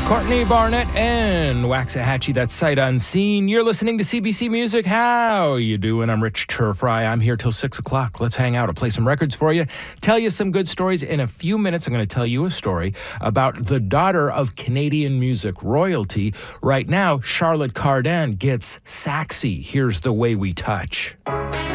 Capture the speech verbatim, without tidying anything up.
Courtney Barnett and Waxahachie, that's Sight Unseen. You're listening to C B C Music. How you doing? I'm Rich Turfry. I'm here till six o'clock. Let's hang out. I'll play some records for you, tell you some good stories. In a few minutes, I'm going to tell you a story about the daughter of Canadian music royalty. Right now, Charlotte Cardin gets saxy. Here's The Way We Touch.